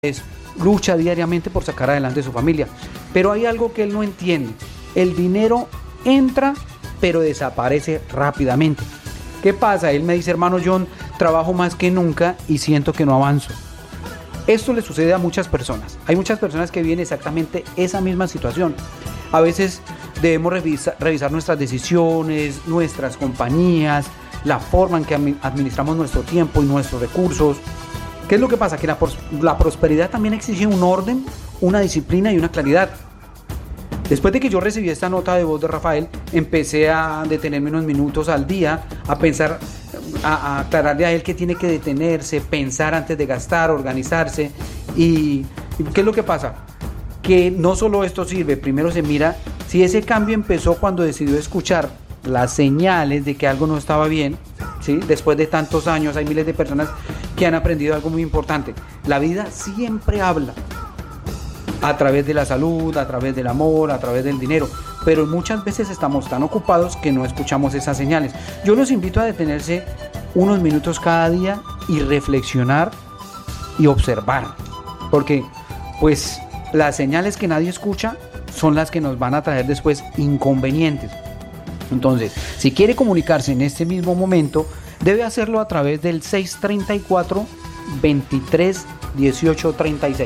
lucha diariamente por sacar adelante su familia. Pero hay algo que él no entiende. El dinero entra, pero desaparece rápidamente. ¿Qué pasa? Él me dice: hermano John, trabajo más que nunca y siento que no avanzo. Esto le sucede a muchas personas. Hay muchas personas que viven exactamente esa misma situación. A veces debemos revisar nuestras decisiones, nuestras compañías, la forma en que administramos nuestro tiempo y nuestros recursos. ¿Qué es lo que pasa? Que la prosperidad también exige un orden, una disciplina y una claridad. Después de que yo recibí esta nota de voz de Rafael, empecé a detenerme unos minutos al día, a pensar, a aclararle a él que tiene que detenerse, pensar antes de gastar, organizarse. ¿Y qué es lo que pasa? Que no solo esto sirve, primero se mira si ese cambio empezó cuando decidió escuchar las señales de que algo no estaba bien, ¿sí? Después de tantos años hay miles de personas que han aprendido algo muy importante. La vida siempre habla a través de la salud, a través del amor, a través del dinero, pero muchas veces estamos tan ocupados que no escuchamos esas señales. Yo los invito a detenerse unos minutos cada día y reflexionar y observar, porque pues las señales que nadie escucha son las que nos van a traer después inconvenientes. Entonces, si quiere comunicarse en este mismo momento, debe hacerlo a través del 634 23 18 36.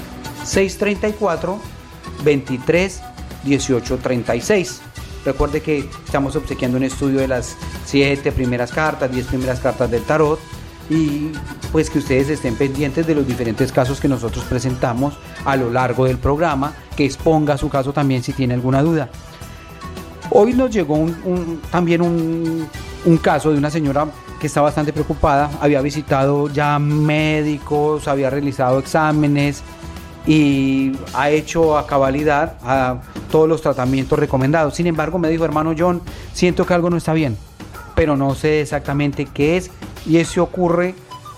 634 23 18 36. Recuerde que estamos obsequiando un estudio de las 7 primeras cartas, 10 primeras cartas del tarot, y pues que ustedes estén pendientes de los diferentes casos que nosotros presentamos a lo largo del programa, que exponga su caso también si tiene alguna duda. Hoy nos llegó también un caso de una señora que está bastante preocupada. Había visitado ya médicos, había realizado exámenes y ha hecho a cabalidad a todos los tratamientos recomendados. Sin embargo, me dijo: hermano John, siento que algo no está bien, pero no sé exactamente qué es, y eso ocurre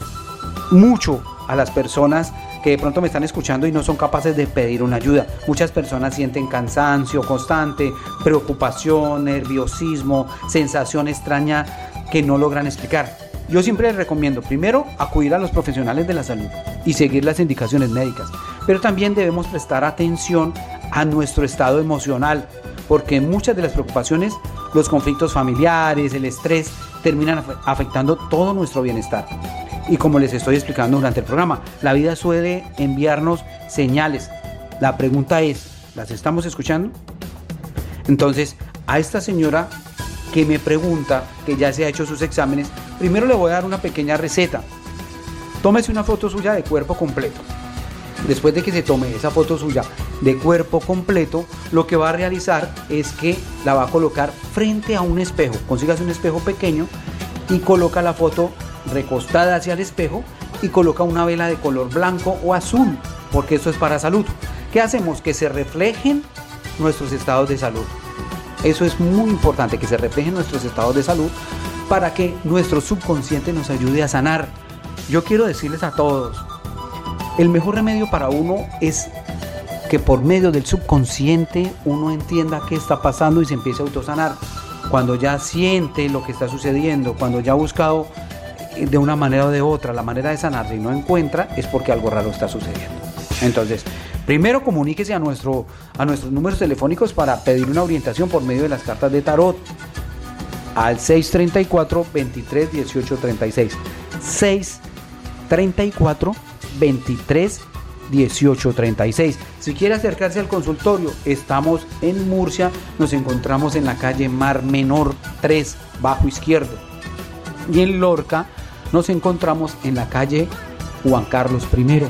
mucho a las personas que de pronto me están escuchando y no son capaces de pedir una ayuda. Muchas personas sienten cansancio constante, preocupación, nerviosismo, sensación extraña que no logran explicar. Yo siempre les recomiendo, primero, acudir a los profesionales de la salud y seguir las indicaciones médicas, pero también debemos prestar atención a nuestro estado emocional, porque en muchas de las preocupaciones, los conflictos familiares, el estrés, terminan afectando todo nuestro bienestar. Y como les estoy explicando durante el programa, la vida suele enviarnos señales. La pregunta es, ¿las estamos escuchando? Entonces, a esta señora que me pregunta, que ya se ha hecho sus exámenes, primero le voy a dar una pequeña receta. Tómese una foto suya de cuerpo completo. Después de que se tome esa foto suya de cuerpo completo, lo que va a realizar es que la va a colocar frente a un espejo. Consígase un espejo pequeño y coloca la foto recostada hacia el espejo y coloca una vela de color blanco o azul, porque eso es para salud. ¿Qué hacemos? Que se reflejen nuestros estados de salud. Eso es muy importante, que se reflejen nuestros estados de salud para que nuestro subconsciente nos ayude a sanar. Yo quiero decirles a todos, el mejor remedio para uno es que por medio del subconsciente uno entienda qué está pasando y se empiece a autosanar. Cuando ya siente lo que está sucediendo, cuando ya ha buscado de una manera o de otra la manera de sanarse y no encuentra, es porque algo raro está sucediendo. Entonces, primero comuníquese a nuestros números telefónicos para pedir una orientación por medio de las cartas de tarot al 634 23 18 36. 634 23 18 36. Si quiere acercarse al consultorio, estamos en Murcia, nos encontramos en la calle Mar Menor 3, bajo izquierdo. Y en Lorca nos encontramos en la calle Juan Carlos I,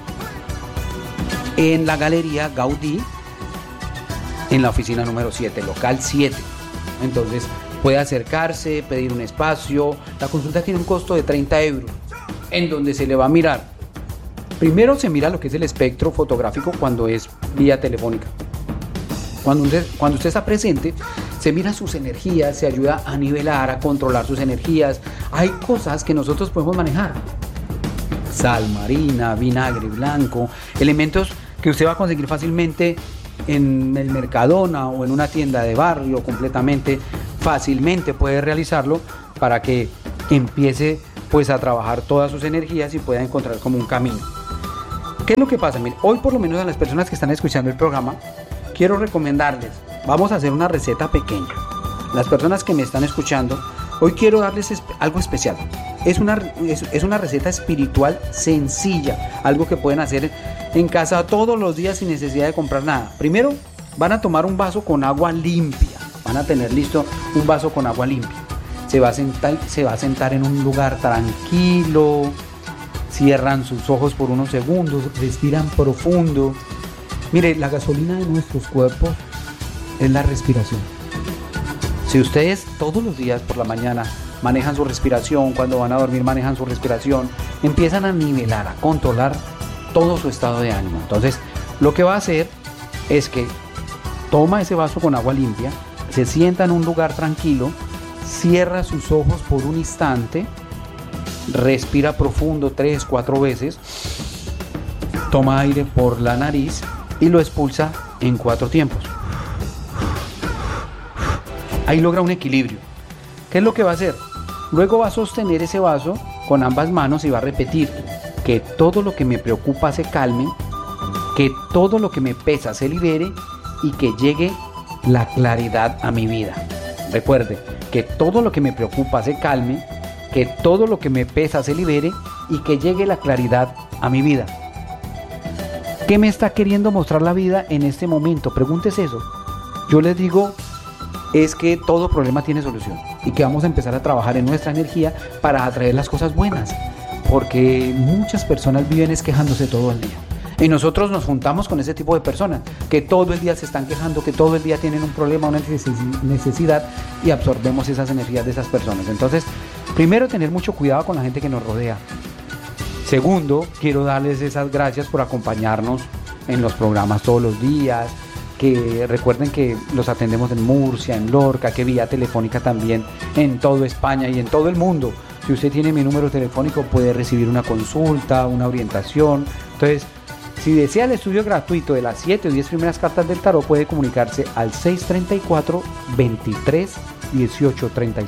en la Galería Gaudí, en la oficina número 7, local 7. Entonces puede acercarse, pedir un espacio. La consulta tiene un costo de 30 euros, en donde se le va a mirar. Primero se mira lo que es el espectro fotográfico cuando es vía telefónica. Cuando usted está presente, se mira sus energías, se ayuda a nivelar, a controlar sus energías. Hay cosas que nosotros podemos manejar: sal marina, vinagre blanco, elementos que usted va a conseguir fácilmente en el Mercadona o en una tienda de barrio. Completamente fácilmente puede realizarlo para que empiece pues a trabajar todas sus energías y pueda encontrar como un camino. ¿Qué es lo que pasa? Mire, hoy por lo menos a las personas que están escuchando el programa, quiero recomendarles, vamos a hacer una receta pequeña. Las personas que me están escuchando, hoy quiero darles algo especial. Es una receta espiritual sencilla, algo que pueden hacer en casa todos los días sin necesidad de comprar nada. Primero, van a tomar un vaso con agua limpia. Van a tener listo un vaso con agua limpia. Se va a sentar en un lugar tranquilo. Cierran sus ojos por unos segundos, respiran profundo. Mire, la gasolina de nuestros cuerpos es la respiración. Si ustedes todos los días por la mañana manejan su respiración, cuando van a dormir manejan su respiración, empiezan a nivelar, a controlar todo su estado de ánimo. Entonces, lo que va a hacer es que toma ese vaso con agua limpia, se sienta en un lugar tranquilo, cierra sus ojos por un instante, respira profundo 3-4 veces, toma aire por la nariz y lo expulsa en 4 tiempos. Ahí logra un equilibrio. ¿Qué es lo que va a hacer? Luego va a sostener ese vaso con ambas manos y va a repetir: que todo lo que me preocupa se calme, que todo lo que me pesa se libere y que llegue la claridad a mi vida. Recuerde, que todo lo que me preocupa se calme, que todo lo que me pesa se libere y que llegue la claridad a mi vida. ¿Qué me está queriendo mostrar la vida en este momento? Pregúntese eso. Yo les digo, es que todo problema tiene solución y que vamos a empezar a trabajar en nuestra energía para atraer las cosas buenas, porque muchas personas viven quejándose todo el día. Y nosotros nos juntamos con ese tipo de personas que todo el día se están quejando, que todo el día tienen un problema, una necesidad, y absorbemos esas energías de esas personas. Entonces, primero, tener mucho cuidado con la gente que nos rodea. Segundo, quiero darles esas gracias por acompañarnos en los programas todos los días, que recuerden que los atendemos en Murcia, en Lorca, que vía telefónica también en toda España y en todo el mundo. Si usted tiene mi número telefónico, puede recibir una consulta, una orientación. Entonces, si desea el estudio gratuito de las 7 o 10 primeras cartas del tarot, puede comunicarse al 634-23-1836.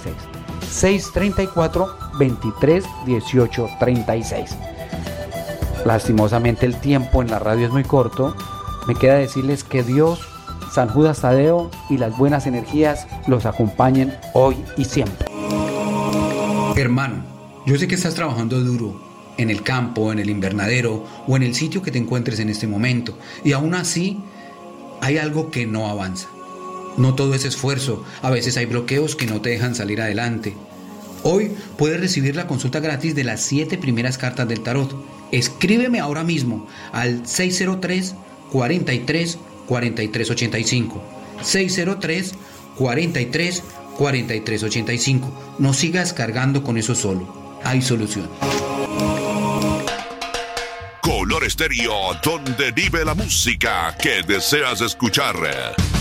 634-23-1836. Lastimosamente el tiempo en la radio es muy corto. Me queda decirles que Dios, San Judas Tadeo y las buenas energías los acompañen hoy y siempre. Hermano, yo sé que estás trabajando duro en el campo, en el invernadero o en el sitio que te encuentres en este momento, y aún así hay algo que no avanza. No todo es esfuerzo, a veces hay bloqueos que no te dejan salir adelante. Hoy puedes recibir la consulta gratis de las 7 primeras cartas del tarot. Escríbeme ahora mismo al 603 43 43 85. 603 43 43 85. No sigas cargando con eso solo. Hay solución. Color Estéreo, donde vive la música que deseas escuchar.